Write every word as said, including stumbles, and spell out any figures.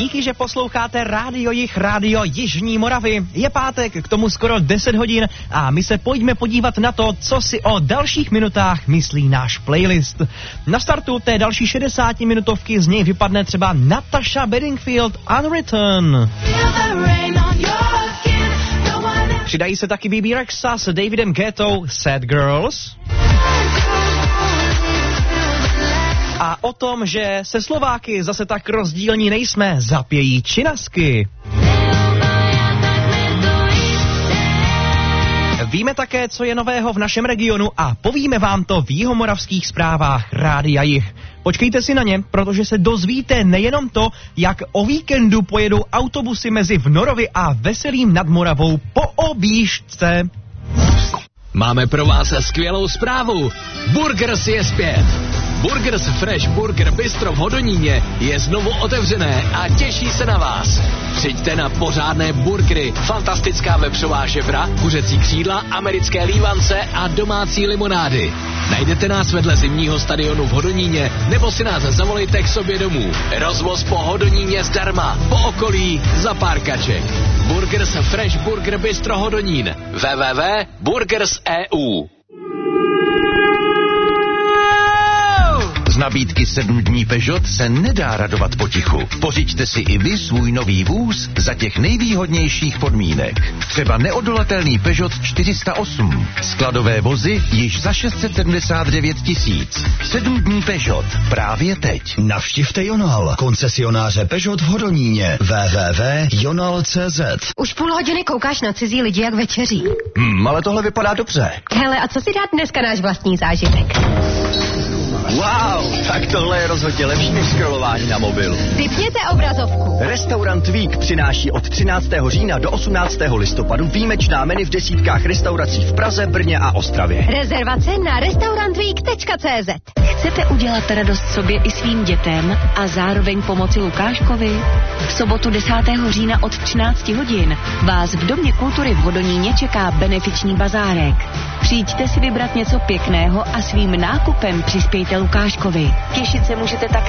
Díky, že posloucháte Rádio Jih, Rádio Jižní Moravy. Je pátek, k tomu skoro deset hodin a my se pojďme podívat na to, co si o dalších minutách myslí náš playlist. Na startu té další šedesátiminutovky z něj vypadne třeba Natasha Bedingfield Unwritten. Přidají se taky Bebe Rexha s Davidem Guettou Sad Girls. A o tom, že se Slováky zase tak rozdílní nejsme, zapějí Činasky. Víme také, co je nového v našem regionu a povíme vám to v jihomoravských zprávách Rádia Jih. Počkejte si na ně, protože se dozvíte nejenom to, jak o víkendu pojedou autobusy mezi Vnorovi a Veselým nad Moravou po objížďce. Máme pro vás skvělou zprávu. Burgers je zpět. Burgers Fresh Burger Bistro v Hodoníně je znovu otevřené a těší se na vás. Přijďte na pořádné burgery, fantastická vepřová žebra, kuřecí křídla, americké lívance a domácí limonády. Najdete nás vedle zimního stadionu v Hodoníně nebo si nás zavolejte k sobě domů. Rozvoz po Hodoníně zdarma, po okolí za pár kaček. Burgers Fresh Burger Bistro Hodonín. w w w tečka burgers tečka e u. Z nabídky sedm dní Peugeot se nedá radovat potichu. Pořiďte si i vy svůj nový vůz za těch nejvýhodnějších podmínek. Třeba neodolatelný Peugeot čtyři sta osm. Skladové vozy již za šest set sedmdesát devět tisíc. sedm dní Peugeot. Právě teď. Navštivte Jonal, koncesionáře Peugeot v Hodoníně. w w w tečka jonal tečka c z. Už půl hodiny koukáš na cizí lidi, jak večeří. Hmm, ale tohle vypadá dobře. Hele, a co si dát dneska náš vlastní zážitek? Wow, tak tohle je rozhodně lepší než scrollování na mobil. Vypněte obrazovku. Restaurant Vík přináší od třináctého října do osmnáctého listopadu výjimečná menu v desítkách restaurací v Praze, Brně a Ostravě. Rezervace na restaurantvík tečka c z. Chcete udělat radost sobě i svým dětem a zároveň pomoci Lukáškovi? V sobotu desátého října od třinácti hodin vás v Domě kultury v Hodoníně čeká benefiční bazárek. Přijďte si vybrat něco pěkného a svým nákupem přispějte Lukáškovi. Těšit se můžete také